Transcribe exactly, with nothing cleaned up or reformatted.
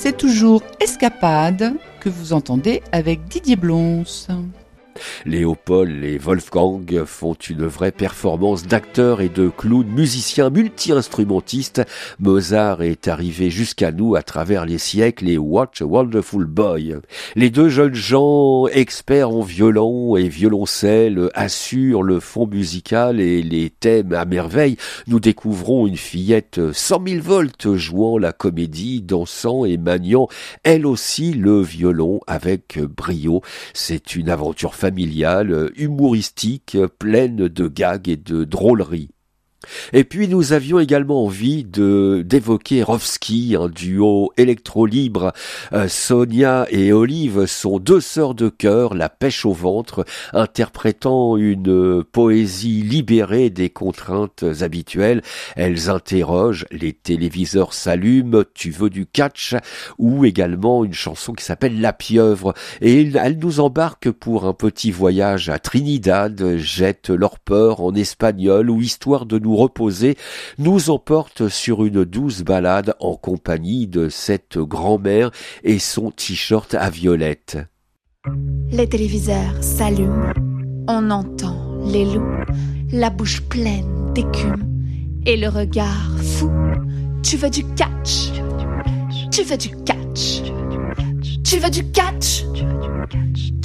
c'est toujours Escapade que vous entendez avec Didier Blons. Léopold et Wolfgang font une vraie performance d'acteurs et de clowns, musiciens multi-instrumentistes. Mozart est arrivé jusqu'à nous à travers les siècles et What a Wonderful Boy. Les deux jeunes gens experts en violon et violoncelle assurent le fond musical et les thèmes à merveille. Nous découvrons une fillette cent mille volts jouant la comédie, dansant et maniant elle aussi le violon avec brio. C'est une aventure familiale familiale, humoristique, pleine de gags et de drôleries. Et puis nous avions également envie de d'évoquer Rovski, un duo électro-libre. Euh, Sonia et Olive sont deux sœurs de cœur, la pêche au ventre, interprétant une poésie libérée des contraintes habituelles. Elles interrogent, les téléviseurs s'allument, tu veux du catch, ou également une chanson qui s'appelle La Pieuvre. Et elles nous embarquent pour un petit voyage à Trinidad, jettent leur peur en espagnol, ou histoire de nous reposer, nous emporte sur une douce balade en compagnie de cette grand-mère et son t-shirt à violettes. Les téléviseurs s'allument, on entend les loups, la bouche pleine d'écume et le regard fou. Tu veux du catch? Tu veux du catch? Tu veux du catch?